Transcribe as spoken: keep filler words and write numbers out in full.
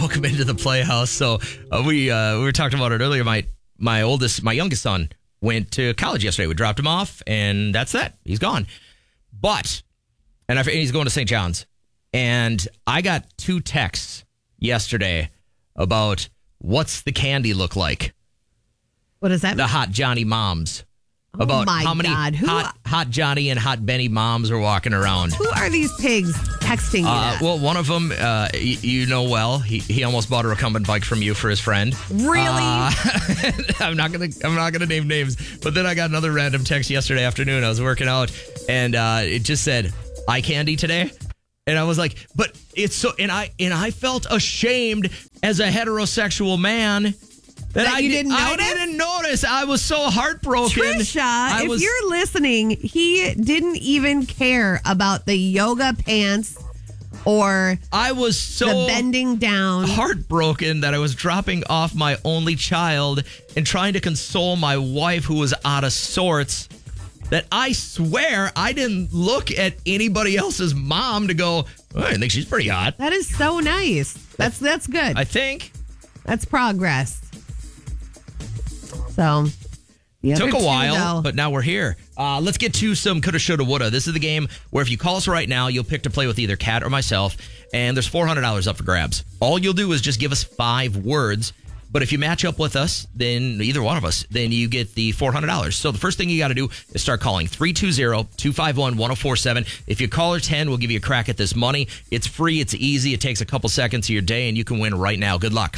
welcome into the Playhouse. So uh, we uh, we were talking about it earlier. My my oldest, my youngest son went to college yesterday. We dropped him off, and that's that. He's gone. But and I, he's going to Saint John's. And I got two texts yesterday about what's the candy look like. What does that The mean? Hot Johnny moms. Oh About my how many God. Who, hot, hot Johnny and Hot Benny moms are walking around. who are these pigs texting you? Uh, well, one of them, uh, y- you know well, he, he almost bought a recumbent bike from you for his friend. Really? Uh, I'm not gonna I'm not gonna name names, but then I got another random text yesterday afternoon. I was working out, and uh, it just said eye candy today, and I was like, but it's so, and I and I felt ashamed as a heterosexual man. That, That I you did- didn't I notice? didn't notice. I was so heartbroken. Trisha, I if was, you're listening, he didn't even care about the yoga pants or I was so the bending down. heartbroken that I was dropping off my only child and trying to console my wife who was out of sorts, that I swear I didn't look at anybody else's mom to go, oh, I think she's pretty hot. That is so nice. That's that's good. I think. That's progress. So, the other Took a two, while, though- but now we're here. Uh, let's get to some coulda, shoulda, woulda. This is the game where if you call us right now, you'll pick to play with either Kat or myself, and there's four hundred dollars up for grabs. All you'll do is just give us five words, but if you match up with us, then either one of us, then you get the four hundred dollars. So the first thing you got to do is start calling three two zero, two five one, one zero four seven. If you call her ten, we'll give you a crack at this money. It's free. It's easy. It takes a couple seconds of your day, and you can win right now. Good luck.